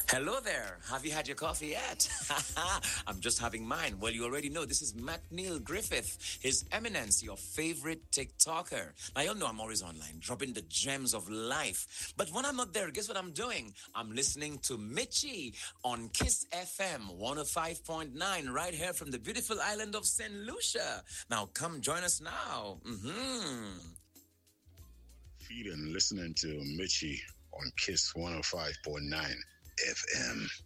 Hello there. Have you had your coffee yet? I'm just having mine. Well, you already know this is McNeil Griffith, His Eminence, your favorite TikToker. Now, you know I'm always online, dropping the gems of life. But when I'm not there, guess what I'm doing? I'm listening to Mitchie on Kiss FM 105.9, right here from the beautiful island of St. Lucia. Now, come join us now. Feed and listening to Mitchie on Kiss 105.9 FM.